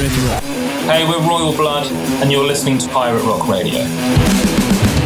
Rock. Hey, we're Royal Blood, and you're listening to Pirate Rock Radio.